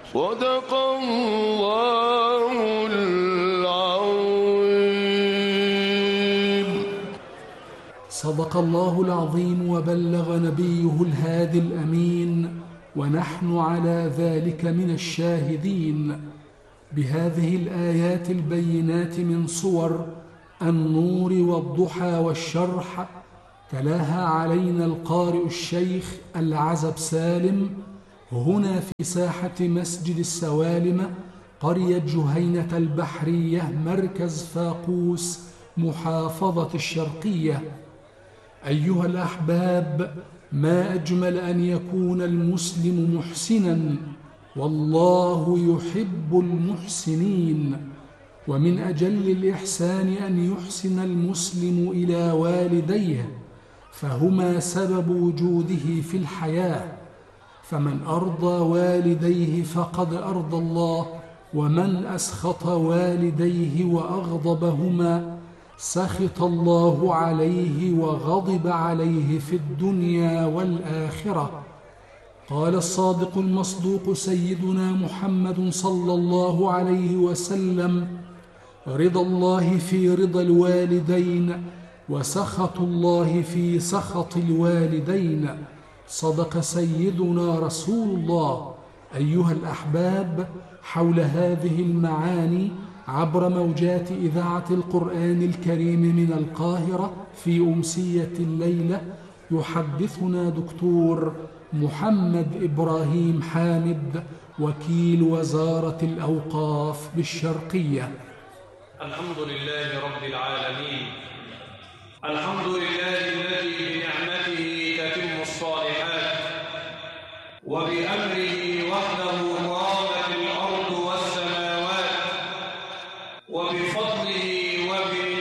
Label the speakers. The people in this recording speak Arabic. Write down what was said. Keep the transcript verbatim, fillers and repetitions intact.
Speaker 1: صدق الله العظيم.
Speaker 2: صدق الله العظيم وبلغ نبيه الهادي الأمين، ونحن على ذلك من الشاهدين. بهذه الآيات البينات من صور النور والضحى والشرح تلاها علينا القارئ الشيخ العزب سالم هنا في ساحة مسجد السوالمة، قرية جهينة البحرية، مركز فاقوس، محافظة الشرقية. أيها الأحباب، ما أجمل أن يكون المسلم محسنا، والله يحب المحسنين. ومن أجل الإحسان أن يحسن المسلم إلى والديه، فهما سبب وجوده في الحياة. فمن أرضى والديه فقد أرضى الله، ومن أسخط والديه وأغضبهما سخط الله عليه وغضب عليه في الدنيا والآخرة. قال الصادق المصدوق سيدنا محمد صلى الله عليه وسلم: رضا الله في رضا الوالدين، وسخط الله في سخط الوالدين. صدق سيدنا رسول الله. أيها الأحباب، حول هذه المعاني عبر موجات إذاعة القرآن الكريم من القاهرة في أمسية الليلة يحدثنا دكتور محمد إبراهيم حامد، وكيل وزارة الأوقاف بالشرقية.
Speaker 3: الحمد لله رب العالمين، الحمد لله الذي بنعمته تتم الصالحات، وبأمره وحده قامت الأرض والسماوات، وبفضله وبمنته